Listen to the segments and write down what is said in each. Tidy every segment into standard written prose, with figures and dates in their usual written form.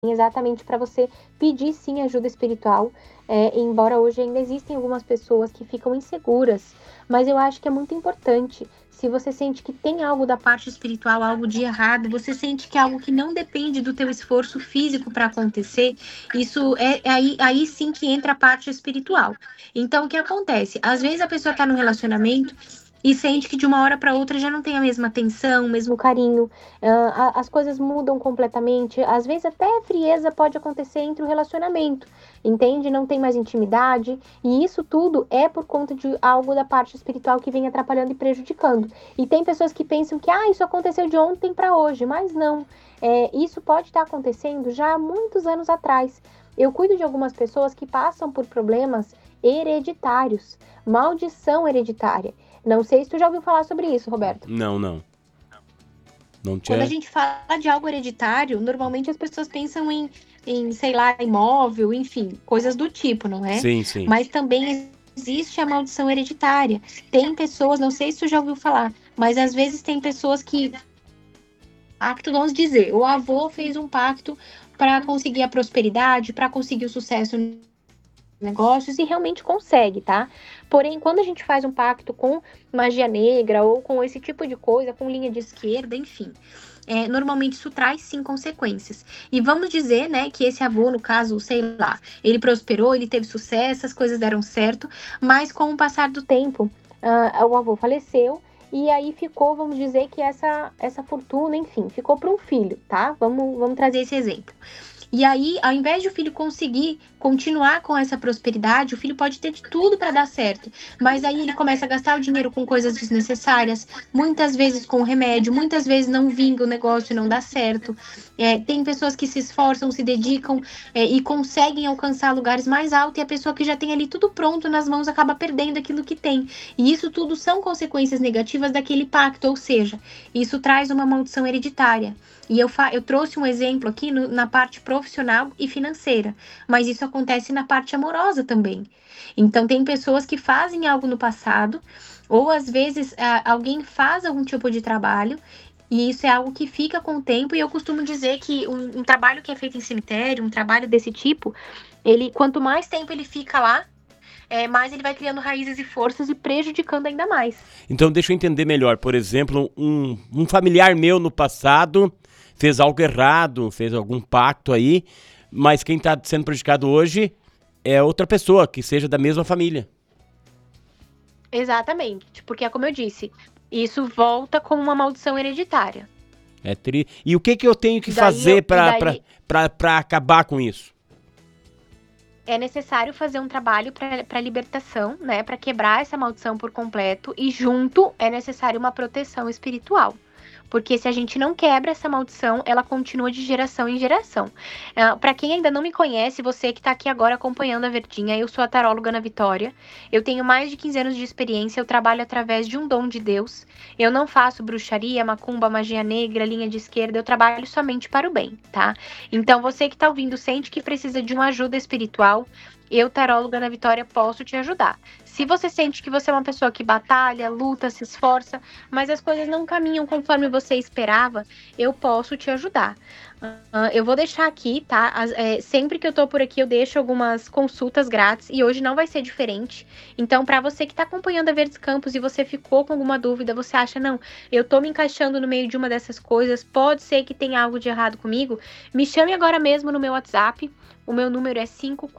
exatamente para você pedir sim ajuda espiritual, embora hoje ainda existem algumas pessoas que ficam inseguras, mas eu acho que é muito importante. Se você sente que tem algo da parte espiritual, algo de errado, você sente que é algo que não depende do teu esforço físico para acontecer, isso é aí sim que entra a parte espiritual. Então, o que acontece? Às vezes a pessoa está no relacionamento e sente que de uma hora para outra já não tem a mesma atenção, o mesmo carinho, as coisas mudam completamente, às vezes até frieza pode acontecer entre o relacionamento, entende? Não tem mais intimidade, e isso tudo é por conta de algo da parte espiritual que vem atrapalhando e prejudicando. E tem pessoas que pensam que isso aconteceu de ontem para hoje, mas não. Isso pode estar acontecendo já há muitos anos atrás. Eu cuido de algumas pessoas que passam por problemas hereditários, maldição hereditária. Não sei se tu já ouviu falar sobre isso, Roberto. Não. Não Quando a tinha. gente fala de algo hereditário, normalmente as pessoas pensam sei lá, imóvel, enfim, coisas do tipo, não é? Sim. Mas também existe a maldição hereditária. Tem pessoas, não sei se tu já ouviu falar, mas às vezes tem pessoas que, pacto, vamos dizer, o avô fez um pacto para conseguir a prosperidade, para conseguir o sucesso negócios e realmente consegue, tá? Porém, quando a gente faz um pacto com magia negra ou com esse tipo de coisa, com linha de esquerda, enfim, normalmente isso traz sim consequências. E vamos dizer, né, que esse avô, no caso, sei lá, ele prosperou, ele teve sucesso, as coisas deram certo, mas com o passar do tempo, o avô faleceu. E aí ficou, vamos dizer que essa fortuna, enfim, ficou para um filho, tá? Vamos trazer esse exemplo. E aí, ao invés de o filho conseguir continuar com essa prosperidade, o filho pode ter de tudo para dar certo. Mas aí ele começa a gastar o dinheiro com coisas desnecessárias, muitas vezes com remédio, muitas vezes não vinga o negócio e não dá certo. Tem pessoas que se esforçam, se dedicam e conseguem alcançar lugares mais altos, e a pessoa que já tem ali tudo pronto nas mãos acaba perdendo aquilo que tem. E isso tudo são consequências negativas daquele pacto, ou seja, isso traz uma maldição hereditária. E eu trouxe um exemplo aqui na parte profissional e financeira, mas isso acontece na parte amorosa também. Então, tem pessoas que fazem algo no passado, ou às vezes alguém faz algum tipo de trabalho, e isso é algo que fica com o tempo, e eu costumo dizer que um trabalho que é feito em cemitério, um trabalho desse tipo, quanto mais tempo ele fica lá, mais ele vai criando raízes e forças e prejudicando ainda mais. Então, deixa eu entender melhor. Por exemplo, um familiar meu no passado fez algo errado, fez algum pacto aí, mas quem está sendo prejudicado hoje é outra pessoa, que seja da mesma família. Exatamente, porque é como eu disse, isso volta como uma maldição hereditária. E o que eu tenho que fazer para acabar com isso? É necessário fazer um trabalho para libertação, né, para quebrar essa maldição por completo, e junto é necessário uma proteção espiritual. Porque se a gente não quebra essa maldição, ela continua de geração em geração. Para quem ainda não me conhece, você que está aqui agora acompanhando a Verdinha, eu sou a taróloga Ana Vitória. Eu tenho mais de 15 anos de experiência, eu trabalho através de um dom de Deus. Eu não faço bruxaria, macumba, magia negra, linha de esquerda, eu trabalho somente para o bem, tá? Então, você que está ouvindo, sente que precisa de uma ajuda espiritual, eu, taróloga Ana Vitória, posso te ajudar. Se você sente que você é uma pessoa que batalha, luta, se esforça, mas as coisas não caminham conforme você esperava, eu posso te ajudar. Eu vou deixar aqui, tá? Sempre que eu tô por aqui, eu deixo algumas consultas grátis, e hoje não vai ser diferente. Então, para você que tá acompanhando a Verdes Campos e você ficou com alguma dúvida, você acha, não, eu tô me encaixando no meio de uma dessas coisas, pode ser que tenha algo de errado comigo, me chame agora mesmo no meu WhatsApp. O meu número é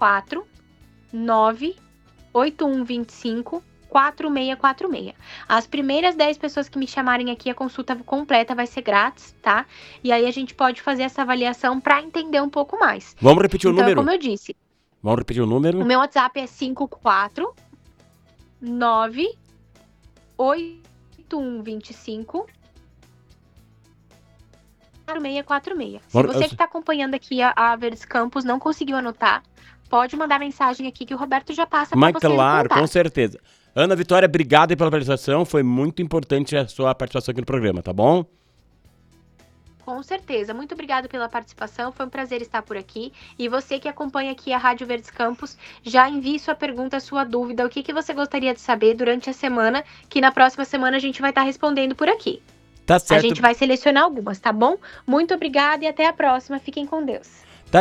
549-8125-4646. As primeiras 10 pessoas que me chamarem aqui, a consulta completa vai ser grátis, tá? E aí a gente pode fazer essa avaliação para entender um pouco mais. Vamos repetir o número? Como eu disse. Vamos repetir o número? O meu WhatsApp é 549-8125 4646. Se você que está acompanhando aqui a Verdes Campos não conseguiu anotar, pode mandar mensagem aqui que o Roberto já passa para você. Claro, com certeza. Ana Vitória, obrigado pela participação. Foi muito importante a sua participação aqui no programa, tá bom? Com certeza. Muito obrigado pela participação. Foi um prazer estar por aqui. E você que acompanha aqui a Rádio Verdes Campos, já envie sua pergunta, sua dúvida, o que você gostaria de saber durante a semana, que na próxima semana a gente vai estar respondendo por aqui. Tá certo. A gente vai selecionar algumas, tá bom? Muito obrigada e até a próxima. Fiquem com Deus.